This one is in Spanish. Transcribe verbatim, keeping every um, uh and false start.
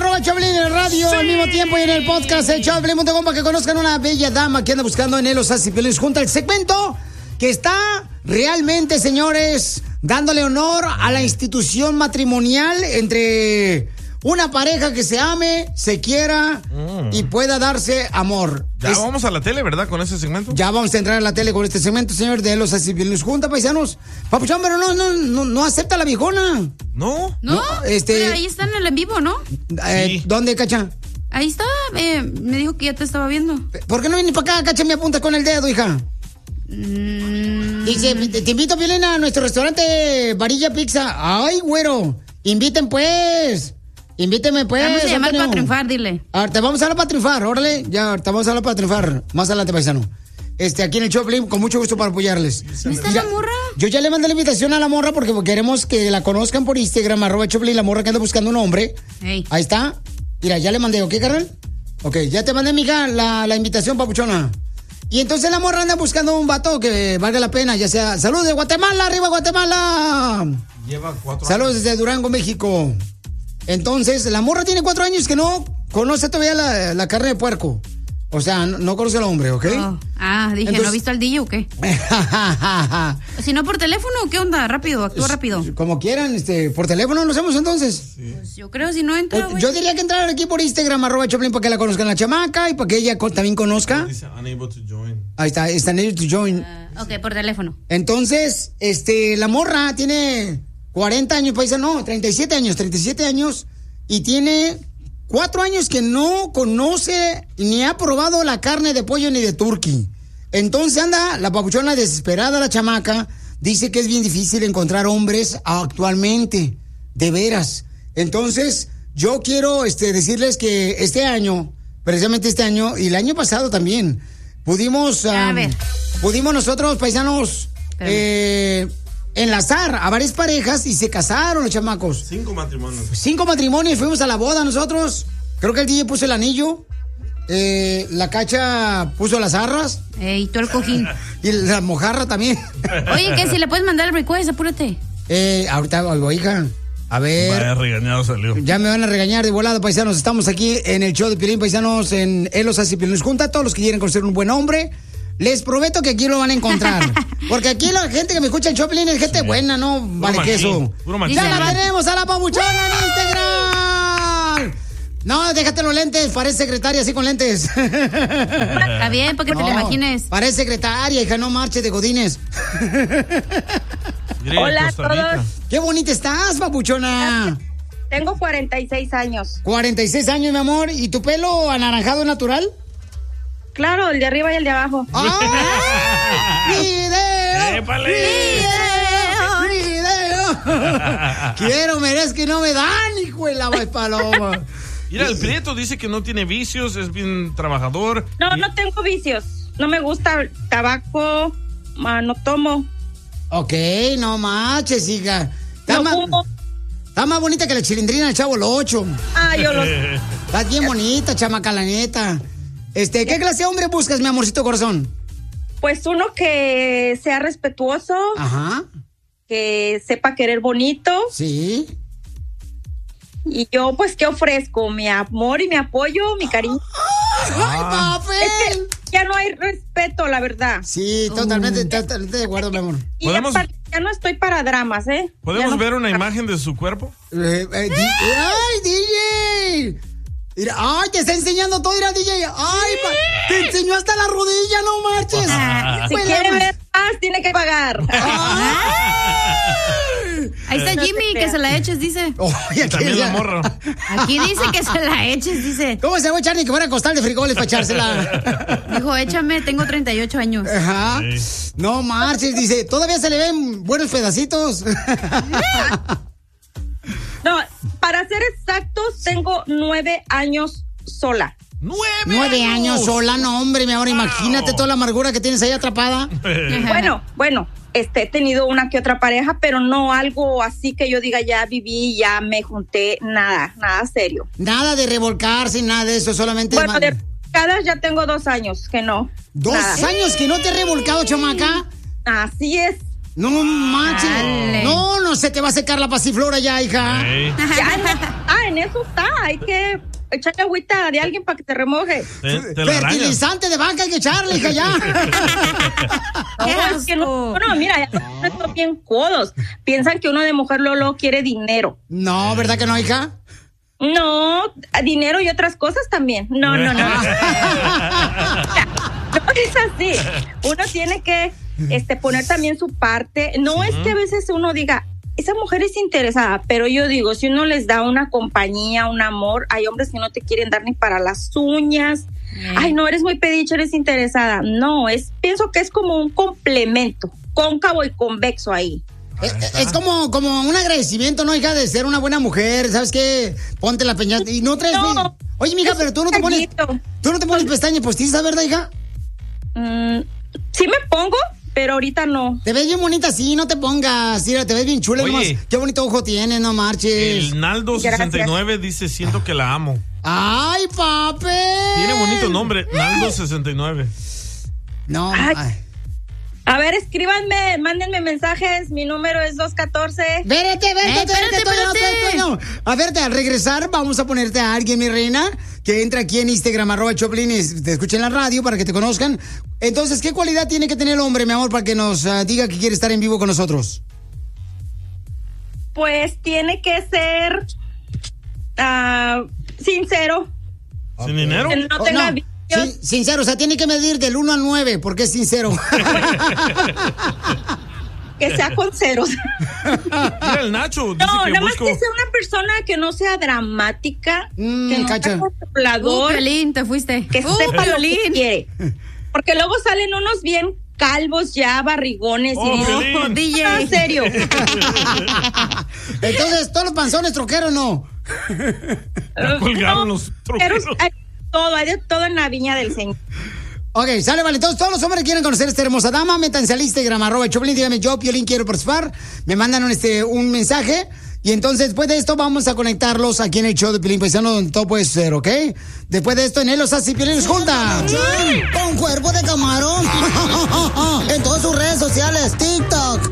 arroba Choplin en el radio, sí. Al mismo tiempo y en el podcast el Choplin punto com para que conozcan una bella dama que anda buscando en él los Piolín junto al segmento que está realmente, señores, dándole honor a la institución matrimonial entre una pareja que se ame, se quiera mm. y pueda darse amor. Ya es, vamos a la tele, ¿verdad? Con ese segmento. Ya vamos a entrar a la tele con este segmento, señor, de los Piolín junta, paisanos. Papuchón, pero no, no, no, no acepta la viejona. ¿No? No, no este, pero ahí está en el en vivo, ¿no? Eh, sí. ¿Dónde, Cacha? Ahí está, eh, me dijo que ya te estaba viendo. ¿Por qué no vienes para acá, Cacha? Me apunta con el dedo, hija. Mm. Dice, te invito, Piolín, a nuestro restaurante Varilla Pizza. Ay, güero, inviten pues. Invíteme pues. Vamos a llamar Antonio. para triunfar, dile. A ver, te vamos a hablar para triunfar, órale. Ya, te vamos a hablar para triunfar. Más adelante, paisano. Este, aquí en el Choplin, con mucho gusto para apoyarles. ¿No está la morra? Yo ya le mandé la invitación a la morra porque queremos que la conozcan por Instagram, arroba Choplin, la morra que anda buscando un hombre. Hey. Ahí está. Mira, ya le mandé, ¿ok, carnal? Ok, ya te mandé, mija, la, la invitación, papuchona. Y entonces la morra anda buscando un vato que valga la pena, ya sea... ¡Salud de Guatemala! ¡Arriba Guatemala! Lleva cuatro Saludos años. desde Durango, México. Entonces, la morra tiene cuatro años que no conoce todavía la, la carne de puerco. O sea, no, no conoce al hombre, ¿ok? Oh. Ah, dije, Entonces... ¿no ha visto al D J o qué? Si no, por teléfono, ¿qué onda? Rápido, actúa rápido. Como quieran, este, por teléfono lo hacemos entonces. Sí. Pues yo creo, si no entra, o, Yo diría que entrar aquí por Instagram, arroba Choplin, para que la conozcan la chamaca y para que ella co- también conozca. Dice unable to join. Ahí está, está unable to join. Uh, ok, por teléfono. Entonces, este, la morra tiene cuarenta años, paisa, no, treinta y siete años, treinta y siete años, y tiene cuatro años que no conoce ni ha probado la carne de pollo ni de turkey. Entonces anda la papuchona desesperada, la chamaca, dice que es bien difícil encontrar hombres actualmente, de veras. Entonces, yo quiero este, decirles que este año, precisamente este año, y el año pasado también, pudimos, um, a ver. pudimos nosotros, paisanos, eh, enlazar a varias parejas y se casaron los chamacos. Cinco matrimonios. Cinco matrimonios, fuimos a la boda nosotros. Creo que el D J puso el anillo. Eh, la Cacha puso las arras. Eh, y tú el cojín. Y la mojarra también. Oye, que si le puedes mandar el request, apúrate. Eh, ahorita, oigo, hija. A ver. Vaya regañado salió. Ya me van a regañar de volada, paisanos. Estamos aquí en el show de Piolín, paisanos, en Él los hace Piolín junta. Todos los que quieren conocer un buen hombre, les prometo que aquí lo van a encontrar. Porque aquí la gente que me escucha en Choplin es gente sí. buena, no puro vale machín, queso. Ya la tenemos a la papuchona en Instagram. No, déjate los lentes, parece secretaria así con lentes. Está bien, porque no, te lo imagines. Parece secretaria, hija, no marches de godines. Hola a todos. Qué bonita estás, papuchona. Tengo cuarenta y seis años. cuarenta y seis años, mi amor. ¿Y tu pelo anaranjado natural? Claro, el de arriba y el de abajo. ¡Ah! ¡Video! ¡Épale! ¡Video! ¡Video! Quiero, merezco y no me dan, hijo de la paloma. Mira, el Prieto dice que no tiene vicios, es bien trabajador. No, y... no tengo vicios. No me gusta el tabaco, no tomo. Ok, no manches, hija. Está, no más, fumo. Está más bonita que la chilindrina del Chavo el ocho. Ah, yo lo Estás bien bonita, chamaca, la neta. Este, ¿qué clase de hombre buscas, mi amorcito corazón? Pues uno que sea respetuoso. Ajá. Que sepa querer bonito. Sí. Y yo, pues, ¿qué ofrezco? Mi amor y mi apoyo, mi cariño. ¡Ay, papel! Es que ya no hay respeto, la verdad. Sí, totalmente, uh. totalmente de acuerdo, mi amor. Y ¿podemos... ya, ya no estoy para dramas, ¿eh? ¿Podemos no... ver una imagen de su cuerpo? Eh, eh, di- ¡Ay, D J! Mira, ¡ay, te está enseñando todo! Mira, D J. ¡Ay, pa- te enseñó hasta la rodilla, no marches! Ah, si quiere ver más, tiene que pagar. Ahí está Jimmy, que se la eches, dice. Oh, y aquí también ya. la morra. Aquí dice que se la eches, dice. ¿Cómo se va a echar ni que fuera a costal de frijoles para echársela? Dijo, échame, tengo treinta y ocho años. Ajá. Sí. No marches, dice, todavía se le ven buenos pedacitos. No, para ser exactos, tengo nueve años sola. ¡Nueve, Nueve años, años sola, no, hombre, mi amor, wow. Imagínate toda la amargura que tienes ahí atrapada. Bueno, bueno, este, he tenido una que otra pareja, pero no algo así que yo diga ya viví, ya me junté, nada, nada serio. Nada de revolcarse, nada de eso, solamente... Bueno, man... de revolcadas ya tengo dos años que no. ¿Dos nada. años que no te he revolcado, chamaca? Así es. No manches. Dale. No, no se te va a secar la pasiflora ya, hija. Hey. Ya, ah, en eso está. Hay que echarle agüita de alguien para que te remoje. Te, te Fertilizante de vaca hay que echarle, hija, ya. No, es que no, no, mira, ya están bien codos. Piensan que uno de mujer Lolo quiere dinero. No, ¿verdad que no, hija? No, dinero y otras cosas también. No, no, no. No, no es así. Uno tiene que este, poner también su parte. No uh-huh. es que a veces uno diga, esa mujer es interesada, pero yo digo, si uno les da una compañía, un amor, hay hombres que no te quieren dar ni para las uñas. Mm. Ay, no, eres muy pediche, eres interesada. No, es, pienso que es como un complemento, cóncavo y convexo ahí. Es, es como, como un agradecimiento, ¿no, hija? De ser una buena mujer, ¿sabes qué? Ponte la peñata y no traes... No, oye, mija, pero tú no te pones... Tú no te pones pestañas postizas, ¿verdad, hija? Mm, sí me pongo, pero ahorita no. Te ves bien bonita, sí, no te pongas. Mira, te ves bien chula. Nomás. Qué bonito ojo tienes, no marches. El Naldo sesenta y nueve dice, siento que la amo. ¡Ay, papi! Tiene bonito nombre, Naldo sesenta y nueve. No, ay. Ay. A ver, escríbanme, mándenme mensajes, mi número es dos catorce. Vérete, vérete, eh, espérate, espérate. No, a verte, al regresar vamos a ponerte a alguien, mi reina, que entra aquí en Instagram, arroba Choplin, y te escuche en la radio para que te conozcan. Entonces, ¿qué cualidad tiene que tener el hombre, mi amor, para que nos uh, diga que quiere estar en vivo con nosotros? Pues tiene que ser uh, sincero. ¿Sin dinero? Que no tenga oh, no. Sí, sincero, o sea, tiene que medir del uno al nueve, porque es sincero. Que sea con ceros. Mira el Nacho. Dice no, que nada busco... más que sea una persona que no sea dramática, mm, que no cacha. sea controlador. Uh, Piolín, te fuiste. Que uh, sepa lo Piolín. que quiere. Porque luego salen unos bien calvos ya, barrigones. Oh, y dices, oh, D J. En serio. Entonces, ¿todos los panzones troqueros no? Ya colgaron no, los troqueros. Hay todo, hay de todo en la viña del Señor. Ok, sale, vale. Entonces, todos los hombres que quieren conocer a esta hermosa dama, métanse al Instagram, arroba Choplin, dígame, yo, Piolín, quiero participar. Me mandan un, este, un mensaje. Y entonces, después de esto, vamos a conectarlos aquí en el show de Piolín Paisano, donde todo puede ser, ¿ok? Después de esto, en él los hace Piolín los junta. Con cuerpo de camarón. En todas sus redes sociales, TikTok,